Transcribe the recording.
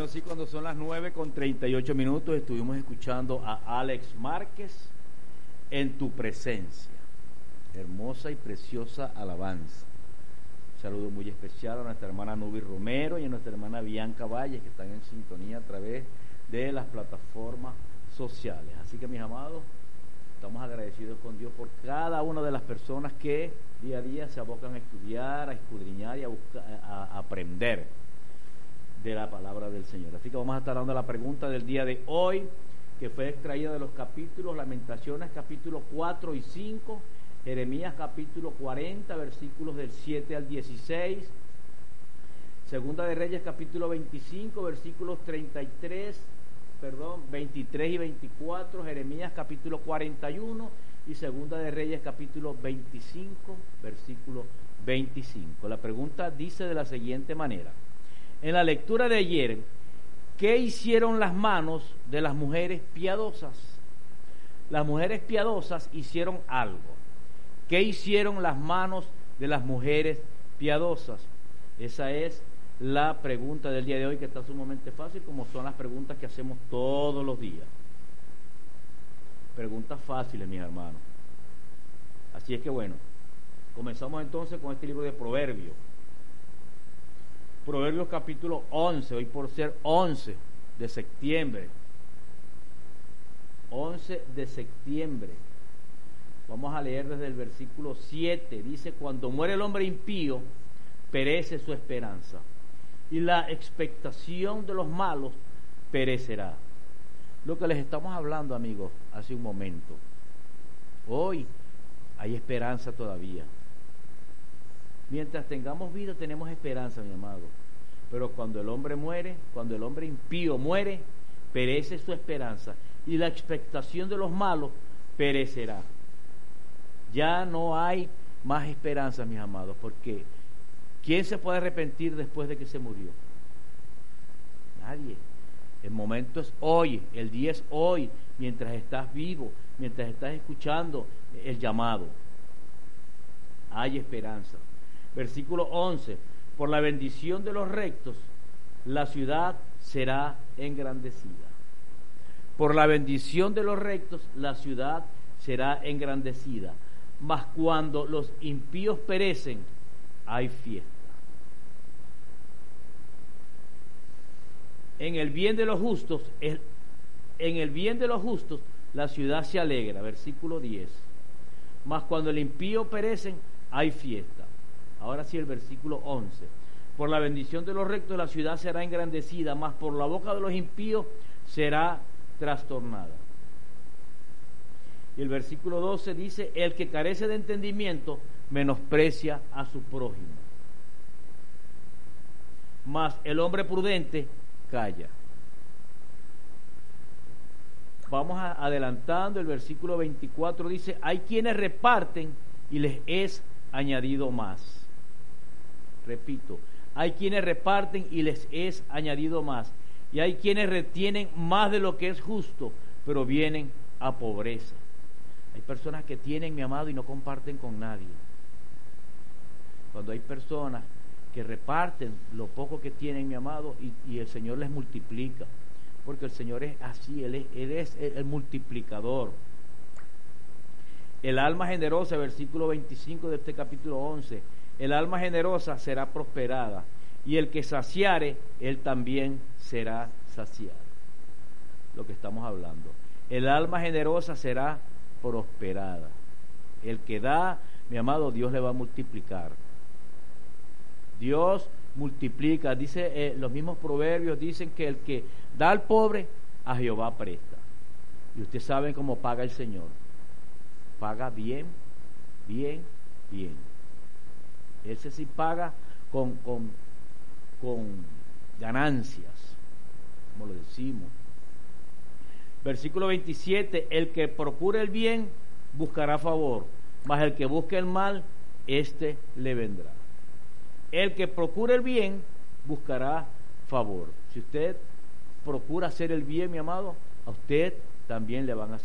así cuando son las 9:38 estuvimos escuchando a Alex Márquez, En tu presencia. Hermosa y preciosa alabanza. Un saludo muy especial a nuestra hermana Nubi Romero y a nuestra hermana Bianca Valles, que están en sintonía a través de las plataformas sociales. Así que, mis amados, estamos agradecidos con Dios por cada una de las personas que día a día se abocan a estudiar, a escudriñar y a aprender de la palabra del Señor. Así que vamos a estar dando la pregunta del día de hoy, que fue extraída de los capítulos Lamentaciones capítulo 4 y 5, Jeremías capítulo 40 versículos del 7 al 16, Segunda de Reyes capítulo 25 versículos 23 y 24, Jeremías capítulo 41 y Segunda de Reyes capítulo 25 versículo 25. La pregunta dice de la siguiente manera: en la lectura de ayer, ¿qué hicieron las manos de las mujeres piadosas? Las mujeres piadosas hicieron algo. ¿Qué hicieron las manos de las mujeres piadosas? Esa es la pregunta del día de hoy, que está sumamente fácil, como son las preguntas que hacemos todos los días. Preguntas fáciles, mis hermanos. Así es que bueno, comenzamos entonces con este libro de Proverbios. Proverbios capítulo 11, hoy por ser 11 de septiembre. 11 de septiembre. Vamos a leer desde el versículo 7. Dice: cuando muere el hombre impío, perece su esperanza, y la expectación de los malos perecerá. Lo que les estamos hablando, amigos, hace un momento. Hoy hay esperanza todavía. Mientras tengamos vida tenemos esperanza, mi amado. Pero cuando el hombre muere, cuando el hombre impío muere, perece su esperanza, y la expectación de los malos perecerá. Ya no hay más esperanza, mis amados, porque ¿quién se puede arrepentir después de que se murió? Nadie. El momento es hoy, el día es hoy, mientras estás vivo, mientras estás escuchando el llamado. Hay esperanza. Versículo 11: por la bendición de los rectos, la ciudad será engrandecida. Por la bendición de los rectos, la ciudad será engrandecida. Mas cuando los impíos perecen, hay fiesta. En el bien de los justos, la ciudad se alegra. Versículo 10. Mas cuando el impío perecen, hay fiesta. Ahora sí, el versículo 11. Por la bendición de los rectos la ciudad será engrandecida, mas por la boca de los impíos será trastornada. Y el versículo 12 dice: el que carece de entendimiento menosprecia a su prójimo, mas el hombre prudente calla. Vamos adelantando. El versículo 24 dice: hay quienes reparten y les es añadido más. Repito, hay quienes reparten y les es añadido más, y hay quienes retienen más de lo que es justo, pero vienen a pobreza. Hay personas que tienen, mi amado, y no comparten con nadie. Cuando hay personas que reparten lo poco que tienen, mi amado, y el Señor les multiplica, porque el Señor es así, Él es el multiplicador. El alma generosa, versículo 25 de este capítulo 11, el alma generosa será prosperada, y el que saciare, él también será saciado. Lo que estamos hablando. El alma generosa será prosperada. El que da, mi amado, Dios le va a multiplicar. Dios multiplica. Dice, los mismos proverbios dicen que el que da al pobre, a Jehová presta. Y ustedes saben cómo paga el Señor. Paga bien, bien, bien. Ese sí paga con ganancias, como lo decimos. Versículo 27: el que procure el bien buscará favor, mas el que busque el mal, éste le vendrá. El que procure el bien buscará favor. Si usted procura hacer el bien, mi amado, a usted también le van a hacer.